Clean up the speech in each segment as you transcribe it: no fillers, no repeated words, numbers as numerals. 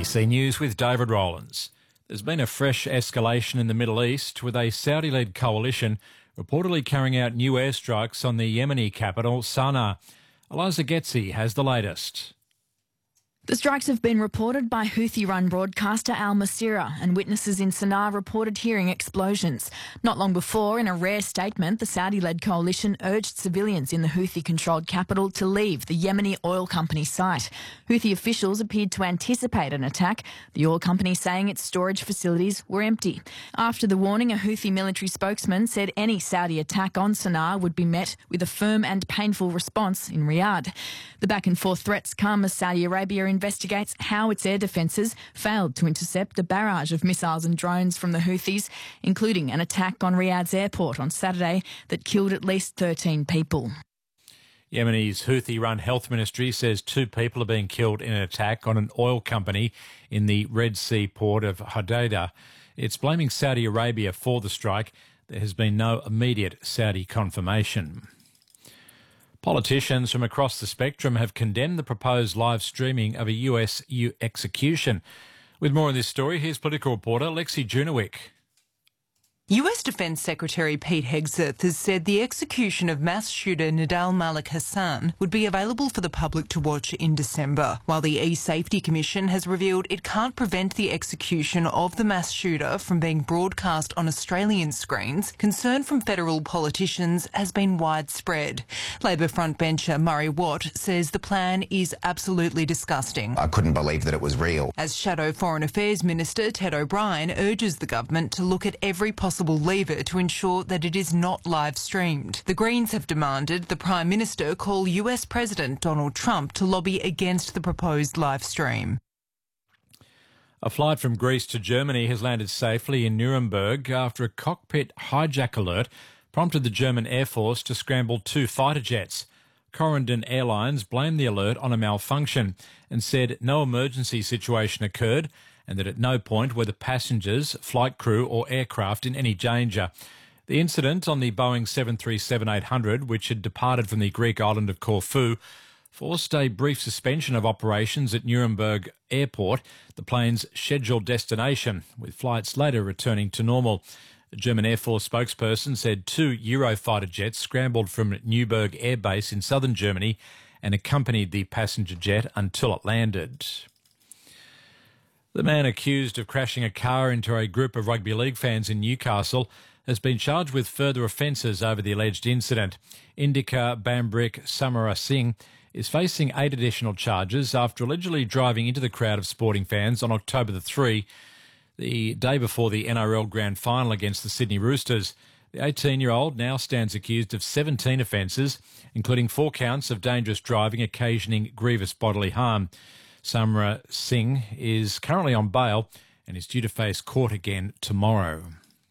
ABC News with David Rowlands. There's been a fresh escalation in the Middle East with a Saudi-led coalition reportedly carrying out new airstrikes on the Yemeni capital, Sana'a. Eliza Getzi has the latest. The strikes have been reported by Houthi-run broadcaster Al Masirah, and witnesses in Sana'a reported hearing explosions. Not long before, in a rare statement, the Saudi-led coalition urged civilians in the Houthi-controlled capital to leave the Yemeni oil company site. Houthi officials appeared to anticipate an attack, the oil company saying its storage facilities were empty. After the warning, a Houthi military spokesman said any Saudi attack on Sana'a would be met with a firm and painful response in Riyadh. The back-and-forth threats come as Saudi Arabia investigates how its air defences failed to intercept a barrage of missiles and drones from the Houthis, including an attack on Riyadh's airport on Saturday that killed at least 13 people. Yemeni's Houthi-run health ministry says 2 people are being killed in an attack on an oil company in the Red Sea port of Hodeidah. It's blaming Saudi Arabia for the strike. There has been no immediate Saudi confirmation. Politicians from across the spectrum have condemned the proposed live streaming of a US execution. With more on this story, here's political reporter Lexi Junowick. US Defence Secretary Pete Hegseth has said the execution of mass shooter Nidal Malik Hassan would be available for the public to watch in December, while the E-Safety Commission has revealed it can't prevent the execution of the mass shooter from being broadcast on Australian screens. Concern from federal politicians has been widespread. Labor frontbencher Murray Watt says the plan is absolutely disgusting. I couldn't believe that it was real. As Shadow Foreign Affairs Minister Ted O'Brien urges the government to look at every possible lever to ensure that it is not live streamed. The Greens have demanded the Prime Minister call US President Donald Trump to lobby against the proposed live stream. A flight from Greece to Germany has landed safely in Nuremberg after a cockpit hijack alert prompted the German Air Force to scramble 2 fighter jets. Corendon Airlines blamed the alert on a malfunction and said no emergency situation occurred and that at no point were the passengers, flight crew or aircraft in any danger. The incident on the Boeing 737-800, which had departed from the Greek island of Corfu, forced a brief suspension of operations at Nuremberg Airport, the plane's scheduled destination, with flights later returning to normal. The German Air Force spokesperson said 2 Eurofighter jets scrambled from Neuberg Air Base in southern Germany and accompanied the passenger jet until it landed. The man accused of crashing a car into a group of rugby league fans in Newcastle has been charged with further offences over the alleged incident. Indika Bambrik Samara Singh is facing 8 additional charges after allegedly driving into the crowd of sporting fans on October the 3, the day before the NRL Grand Final against the Sydney Roosters. The 18-year-old now stands accused of 17 offences, including 4 counts of dangerous driving occasioning grievous bodily harm. Samara Singh is currently on bail and is due to face court again tomorrow.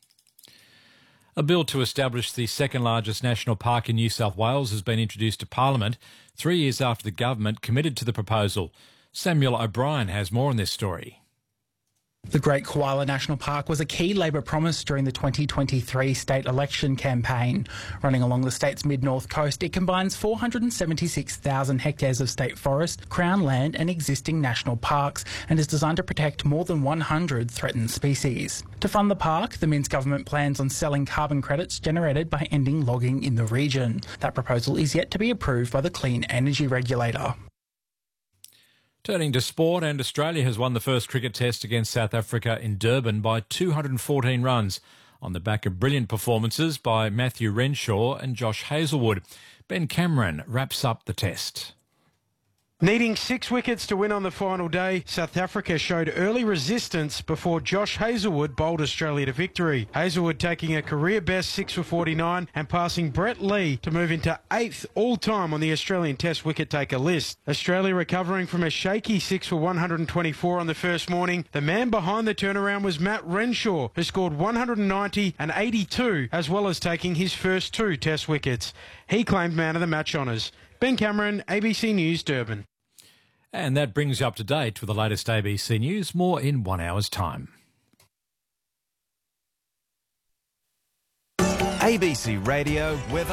A bill to establish the second largest national park in New South Wales has been introduced to Parliament 3 years after the government committed to the proposal. Samuel O'Brien has more on this story. The Great Koala National Park was a key Labor promise during the 2023 state election campaign. Running along the state's mid-north coast, it combines 476,000 hectares of state forest, crown land and existing national parks and is designed to protect more than 100 threatened species. To fund the park, the Minns government plans on selling carbon credits generated by ending logging in the region. That proposal is yet to be approved by the Clean Energy Regulator. Turning to sport, and Australia has won the first cricket test against South Africa in Durban by 214 runs on the back of brilliant performances by Matthew Renshaw and Josh Hazlewood. Ben Cameron wraps up the test. Needing 6 wickets to win on the final day, South Africa showed early resistance before Josh Hazlewood bowled Australia to victory. Hazlewood taking a career best 6 for 49 and passing Brett Lee to move into 8th all-time on the Australian Test wicket-taker list. Australia recovering from a shaky 6 for 124 on the first morning. The man behind the turnaround was Matt Renshaw, who scored 190 and 82, as well as taking his first 2 Test wickets. He claimed man of the match honours. Ben Cameron, ABC News, Durban. And that brings you up to date with the latest ABC News. More in 1 hour's time. ABC Radio weather.